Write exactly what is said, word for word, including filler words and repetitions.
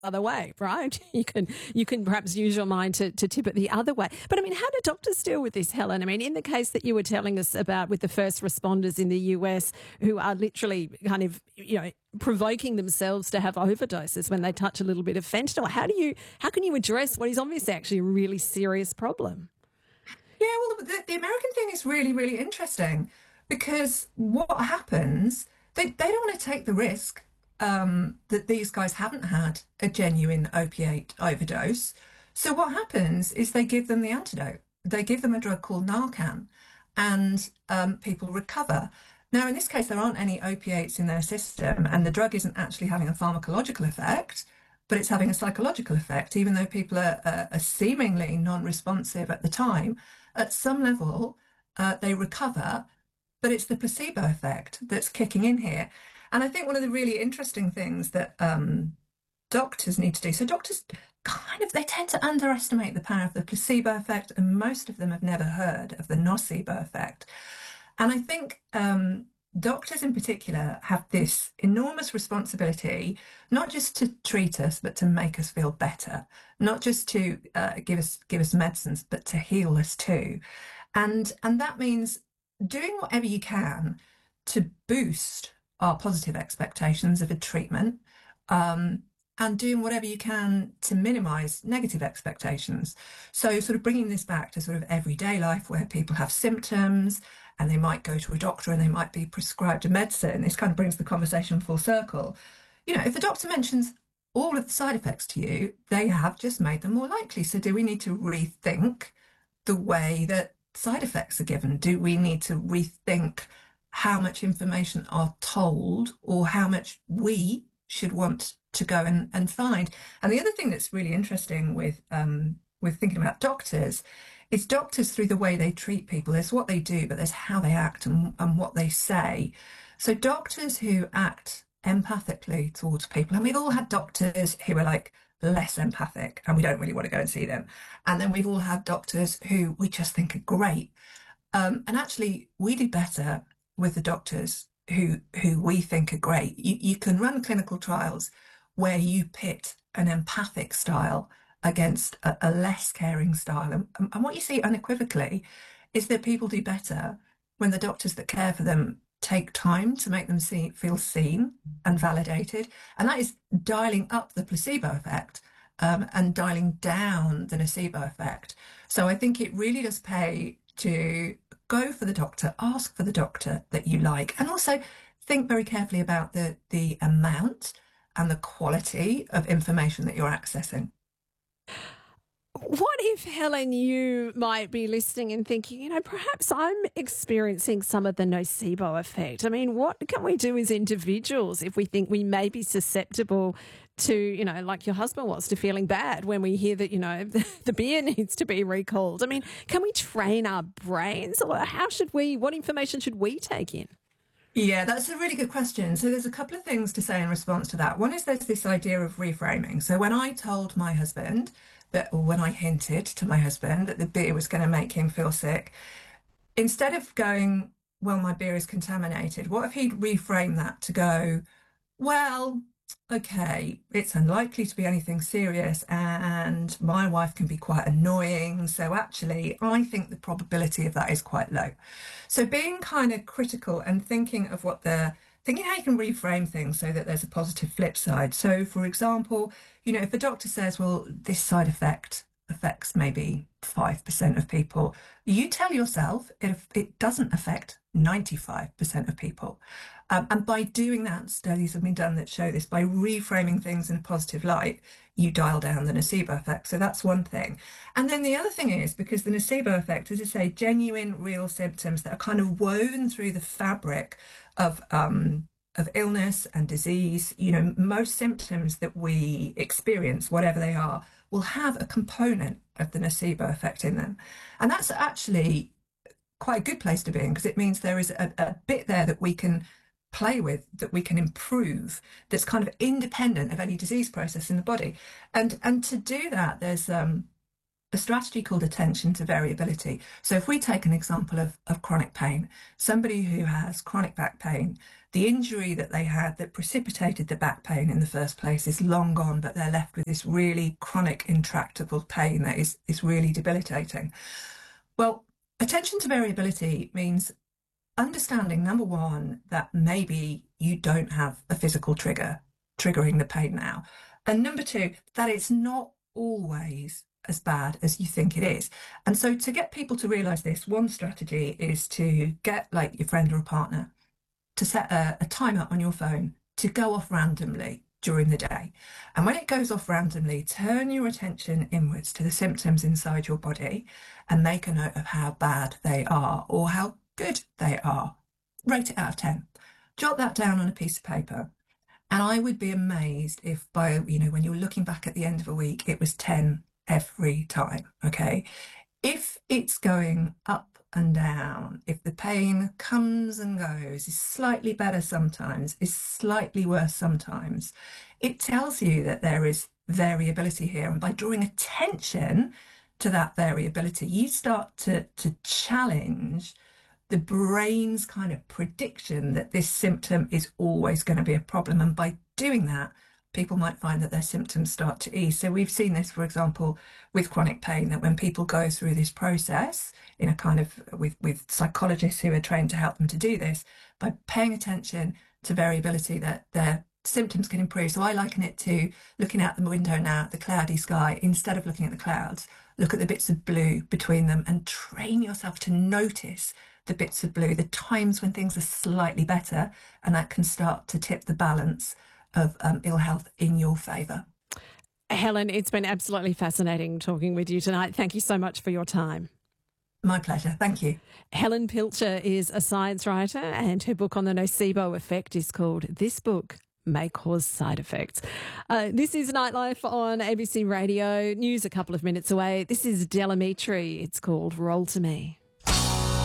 other way, right? You can you can perhaps use your mind to, to tip it the other way. But I mean, how do doctors deal with this, Helen? I mean, in the case that you were telling us about with the first responders in the U S who are literally kind of, you know, provoking themselves to have overdoses when they touch a little bit of fentanyl, how do you how can you address what is obviously actually a really serious problem? Yeah, well, the, the American thing is really, really interesting because what happens, they, they don't want to take the risk um, that these guys haven't had a genuine opiate overdose. So what happens is they give them the antidote. They give them a drug called Narcan, and um, people recover. Now, in this case, there aren't any opiates in their system, and the drug isn't actually having a pharmacological effect, but it's having a psychological effect, even though people are, are, are seemingly non-responsive at the time. At some level, uh, they recover, but it's the placebo effect that's kicking in here. And I think one of the really interesting things that um, doctors need to do, so doctors kind of, they tend to underestimate the power of the placebo effect, and most of them have never heard of the nocebo effect. And I think um, doctors in particular have this enormous responsibility, not just to treat us, but to make us feel better, not just to uh, give us give us medicines, but to heal us too. And and that means doing whatever you can to boost our positive expectations of a treatment, um, and doing whatever you can to minimize negative expectations. So sort of bringing this back to sort of everyday life where people have symptoms and they might go to a doctor and they might be prescribed a medicine. This kind of brings the conversation full circle. You know, if the doctor mentions all of the side effects to you, they have just made them more likely. So do we need to rethink the way that side effects are given? Do we need to rethink how much information are told or how much we should want to go and, and find? And the other thing that's really interesting with um, with thinking about doctors is doctors, through the way they treat people, there's what they do, but there's how they act and, and what they say. So doctors who act empathically towards people, and we've all had doctors who are like less empathic and we don't really want to go and see them. And then we've all had doctors who we just think are great. Um, and actually, we do better with the doctors who who we think are great. You, you can run clinical trials where you pit an empathic style against a, a less caring style. And, and what you see unequivocally is that people do better when the doctors that care for them take time to make them see, feel seen and validated. And that is dialing up the placebo effect um, and dialing down the nocebo effect. So I think it really does pay to go for the doctor, ask for the doctor that you like, and also think very carefully about the, the amount and the quality of information that you're accessing. What if, Helen, you might be listening and thinking, you know, perhaps I'm experiencing some of the nocebo effect? I mean, what can we do as individuals if we think we may be susceptible to, you know, like your husband was, to feeling bad when we hear that, you know, the, the beer needs to be recalled? I mean, can we train our brains, or how should we, what information should we take in? Yeah, that's a really good question. So there's a couple of things to say in response to that. One is there's this idea of reframing. So when I told my husband that, or when I hinted to my husband that the beer was going to make him feel sick, instead of going, well, my beer is contaminated, what if he'd reframe that to go, well, okay, it's unlikely to be anything serious and my wife can be quite annoying. So actually, I think the probability of that is quite low. So being kind of critical and thinking of what the, thinking how you can reframe things so that there's a positive flip side. So for example, you know, if the doctor says, well, this side effect affects maybe five percent of people, you tell yourself it, it doesn't affect ninety-five percent of people. Um, and by doing that, studies have been done that show this, by reframing things in a positive light, you dial down the nocebo effect. So that's one thing. And then the other thing is, because the nocebo effect, as I say, genuine, real symptoms that are kind of woven through the fabric of um, of illness and disease, you know, most symptoms that we experience, whatever they are, will have a component of the nocebo effect in them. And that's actually quite a good place to be in, because it means there is a, a bit there that we can play with, that we can improve, that's kind of independent of any disease process in the body. And and to do that, there's um, a strategy called attention to variability. So if we take an example of, of chronic pain, somebody who has chronic back pain, The injury that they had that precipitated the back pain in the first place is long gone, but they're left with this really chronic, intractable pain that is, is really debilitating. Well, attention to variability means understanding, number one, that maybe you don't have a physical trigger triggering the pain now. And number two, that it's not always as bad as you think it is. And so to get people to realize this, one strategy is to get like your friend or a partner to set a, a timer on your phone to go off randomly during the day. And when it goes off randomly, turn your attention inwards to the symptoms inside your body and make a note of how bad they are or how good they are. Rate it out of ten. Jot that down on a piece of paper. And I would be amazed if by, you know, when you're looking back at the end of a week, it was ten every time, okay? If it's going up and down, if the pain comes and goes, is slightly better sometimes, is slightly worse sometimes, it tells you that there is variability here. And by drawing attention to that variability, you start to, to challenge the brain's kind of prediction that this symptom is always going to be a problem. And by doing that, people might find that their symptoms start to ease. So we've seen this, for example, with chronic pain, that when people go through this process in a kind of with, with psychologists who are trained to help them to do this, by paying attention to variability, that their symptoms can improve. So I liken it to looking out the window now at the cloudy sky. Instead of looking at the clouds, look at the bits of blue between them and train yourself to notice the bits of blue, the times when things are slightly better, and that can start to tip the balance of um, ill health in your favour. Helen, it's been absolutely fascinating talking with you tonight. Thank you so much for your time. My pleasure. Thank you. Helen Pilcher is a science writer, and her book on the nocebo effect is called This Book May Cause Side Effects. Uh, this is Nightlife on A B C Radio. News a couple of minutes away. This is Delamitri. It's called Roll to Me.